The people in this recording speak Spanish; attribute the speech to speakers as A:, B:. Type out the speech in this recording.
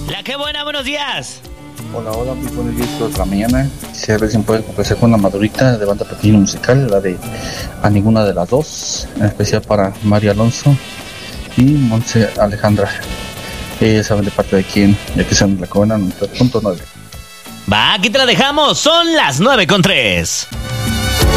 A: La que buena, buenos días.
B: Hola, muy buenos días por la mañana. Si a ver si pueden complacer con una madurita de banda pequeña musical, la de A Ninguna de las Dos, en especial para María Alonso y Montse Alejandra. Saben de parte de quién, ya que son la Cobana 9.9.
A: Va, aquí te la dejamos, son las 9:03.